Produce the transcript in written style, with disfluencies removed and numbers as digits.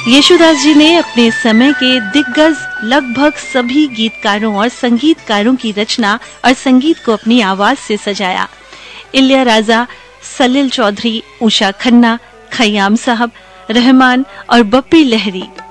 येशुदास जी ने अपने समय के दिग्गज लगभग सभी गीतकारों और संगीतकारों की रचना और संगीत को अपनी आवाज से सजाया। इलियाराजा, सलील चौधरी, उषा खन्ना, खयाम साहब, रहमान और बप्पी लहरी